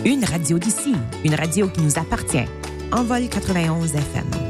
Une radio d'ici, une radio qui nous appartient. Envol 91 FM.